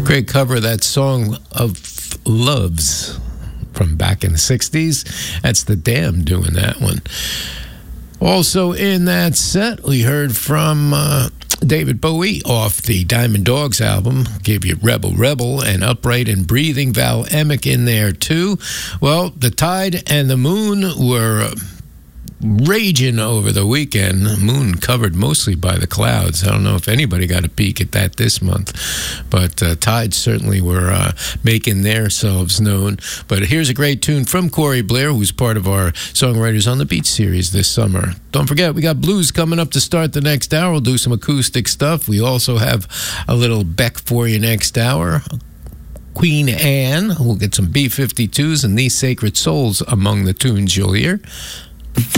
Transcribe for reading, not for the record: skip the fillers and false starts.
Great cover of that song of Loves from back in the 60s. That's The Damned doing that one. Also in that set, we heard from David Bowie off the Diamond Dogs album. Gave you Rebel Rebel and Upright and Breathing. Val Emick in there too. Well, the tide and the moon were raging over the weekend. Moon covered mostly by the clouds. I don't know if anybody got a peek at that this month, but tides certainly were making themselves known. But here's a great tune from Corey Blair, who's part of our Songwriters on the Beach series this summer. Don't forget, we got blues coming up to start the next hour. We'll do some acoustic stuff. We also have a little Beck for you next hour. Queen Anne. We'll get some B-52s and These Sacred Souls among the tunes you'll hear.